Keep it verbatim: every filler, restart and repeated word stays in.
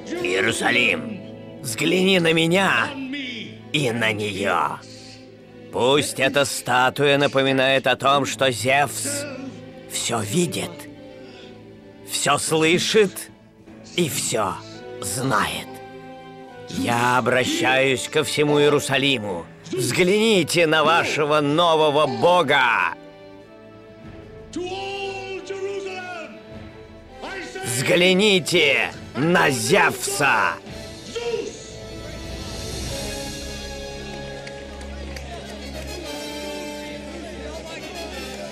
Иерусалим, взгляни на меня и на нее. Пусть эта статуя напоминает о том, что Зевс все видит, все слышит и все знает. Я обращаюсь ко всему Иерусалиму. Взгляните на вашего нового бога! Взгляните на Зевса!